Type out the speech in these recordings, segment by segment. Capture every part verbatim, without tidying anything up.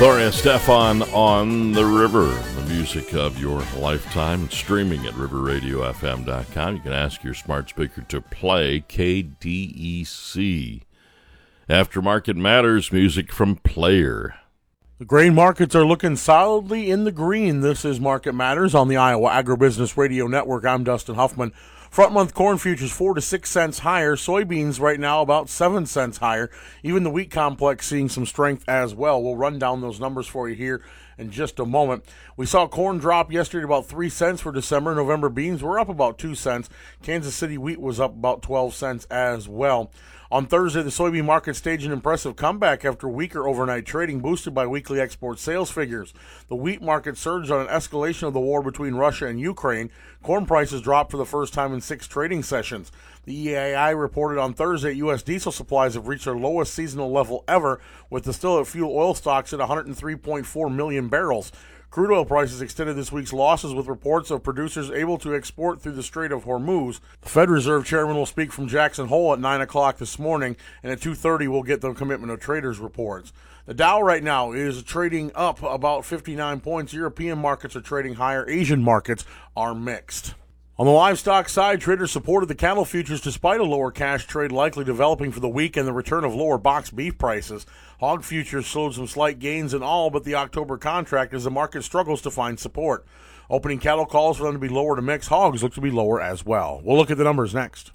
Gloria Estefan on the river, the music of your lifetime, streaming at river radio f m dot com. You can ask your smart speaker to play K D E C. Aftermarket Matters, music from Player. The grain markets are looking solidly in the green. This is Market Matters on the Iowa Agribusiness Radio Network. I'm Dustin Huffman. Front month corn futures four to six cents higher. Soybeans right now about seven cents higher. Even the wheat complex seeing some strength as well. We'll run down those numbers for you here in just a moment. We saw corn drop yesterday about three cents for December. November beans were up about two cents. Kansas City wheat was up about twelve cents as well. On Thursday, the soybean market staged an impressive comeback after weaker overnight trading, boosted by weekly export sales figures. The wheat market surged on an escalation of the war between Russia and Ukraine. Corn prices dropped for the first time in six trading sessions. The E A I reported on Thursday U S diesel supplies have reached their lowest seasonal level ever, with distillate fuel oil stocks at one hundred three point four million barrels. Crude oil prices extended this week's losses with reports of producers able to export through the Strait of Hormuz. The Fed Reserve Chairman will speak from Jackson Hole at nine o'clock this morning, and at two thirty we'll get the Commitment of Traders reports. The Dow right now is trading up about fifty-nine points. European markets are trading higher. Asian markets are mixed. On the livestock side, traders supported the cattle futures despite a lower cash trade likely developing for the week and the return of lower box beef prices. Hog futures showed some slight gains in all but the October contract as the market struggles to find support. Opening cattle calls for them to be lower to mix. Hogs look to be lower as well. We'll look at the numbers next.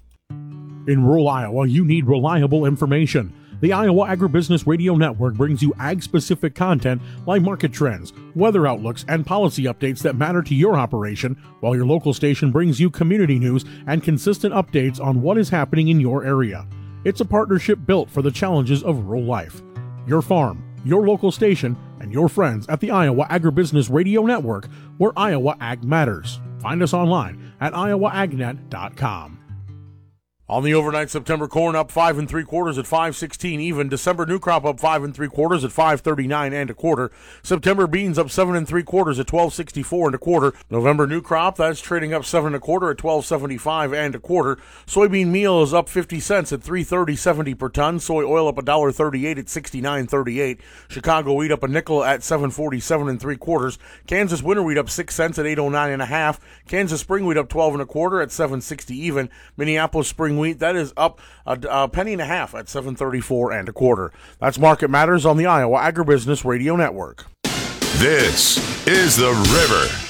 In rural Iowa, you need reliable information. The Iowa Agribusiness Radio Network brings you ag-specific content like market trends, weather outlooks, and policy updates that matter to your operation, while your local station brings you community news and consistent updates on what is happening in your area. It's a partnership built for the challenges of rural life. Your farm, your local station, and your friends at the Iowa Agribusiness Radio Network, where Iowa Ag matters. Find us online at iowa ag net dot com. On the overnight, September corn up five and three quarters at five sixteen even. December new crop up five and three quarters at five thirty-nine and a quarter. September beans up seven and three quarters at twelve sixty-four and a quarter. November new crop, that's trading up seven and a quarter at twelve seventy-five and a quarter. Soybean meal is up fifty cents at three thirty seventy per ton. Soy oil up one dollar thirty-eight at sixty-nine thirty-eight. Chicago wheat up a nickel at seven forty-seven and three quarters. Kansas winter wheat up six cents at eight oh nine and a half. Kansas spring wheat up twelve and a quarter at seven sixty even. Minneapolis spring wheat, that is up a, a penny and a half at seven thirty-four and a quarter. That's Market Matters on the Iowa Agribusiness Radio Network. This is The River.